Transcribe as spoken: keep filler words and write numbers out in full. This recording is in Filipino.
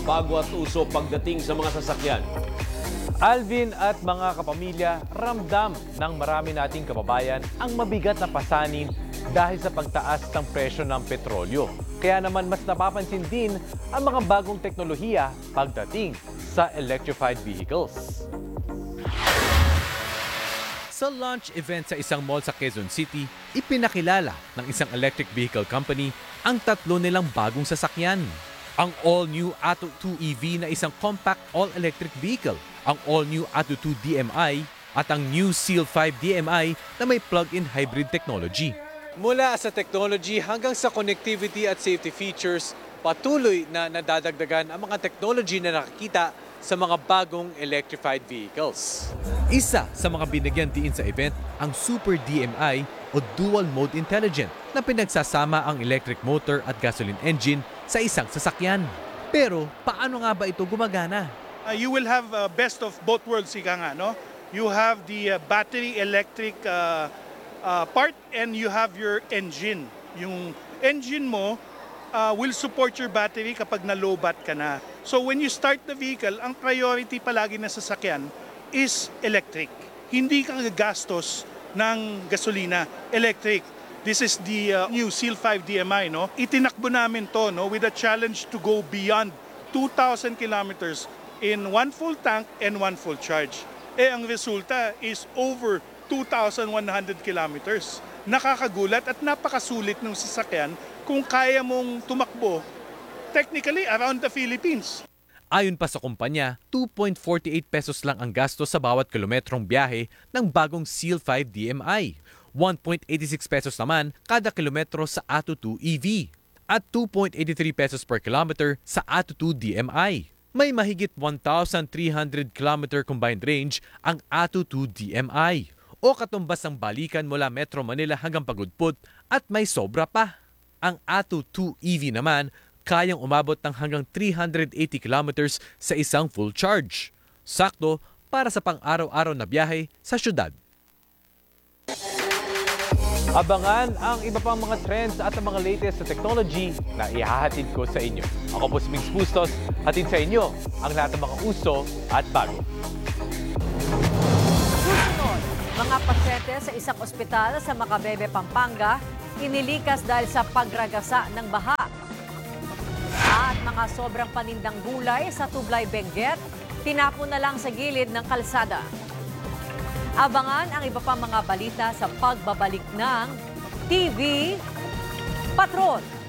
Bago at uso pagdating sa mga sasakyan. Alvin at mga kapamilya, ramdam ng marami nating kababayan ang mabigat na pasanin dahil sa pagtaas ng presyo ng petrolyo. Kaya naman mas napapansin din ang mga bagong teknolohiya pagdating sa electrified vehicles. Sa launch event sa isang mall sa Quezon City, ipinakilala ng isang electric vehicle company ang tatlo nilang bagong sasakyan. Ang all-new Atto two E V na isang compact all-electric vehicle, ang all-new Atto two D M I at ang new Seal five D M I na may plug-in hybrid technology. Mula sa technology hanggang sa connectivity at safety features, patuloy na nadadagdagan ang mga technology na nakikita sa mga bagong electrified vehicles. Isa sa mga binigyan diin sa event ang Super D M I o Dual Mode Intelligent na pinagsasama ang electric motor at gasoline engine sa isang sasakyan. Pero paano nga ba ito gumagana? Uh, you will have uh, best of both worlds, ika nga, no? You have the uh, battery electric uh, uh, part and you have your engine. Yung engine mo uh, will support your battery kapag na-low-bat ka na. So when you start the vehicle, ang priority palagi na sasakyan is electric. Hindi ka gagastos ng gasolina, electric. This is the uh, new Seal five D M I, no? Itinakbo namin to, no, with a challenge to go beyond two thousand kilometers in one full tank and one full charge. Eh, ang resulta is over two thousand one hundred kilometers. Nakakagulat at napakasulit ng sasakyan kung kaya mong tumakbo technically around the Philippines. Ayon pa sa kumpanya, two point four eight pesos lang ang gasto sa bawat kilometrong biyahe ng bagong Seal five D M I. one point eight six pesos naman kada kilometro sa Atto two E V at two point eight three pesos per kilometer sa Atto two D M I. May mahigit one thousand three hundred kilometer combined range ang Atto two D M I o katumbas ng balikan mula Metro Manila hanggang Pagudpud at may sobra pa. Ang Atto two E V naman kayang umabot ng hanggang three hundred eighty kilometers sa isang full charge. Sakto para sa pang-araw-araw na biyahe sa syudad. Abangan ang iba pang mga trends at ang mga latest na technology na ihahatid ko sa inyo. Ako po si Migs Bustos, hatid sa inyo ang lahat ng mga uso at bago. Susunod, mga pasyente sa isang ospital sa Macabebe, Pampanga, inilikas dahil sa pagragasa ng baha. At mga sobrang panindang gulay sa Tublay, Benguet, tinapon na lang sa gilid ng kalsada. Abangan ang iba pang mga balita sa pagbabalik ng T V Patrol.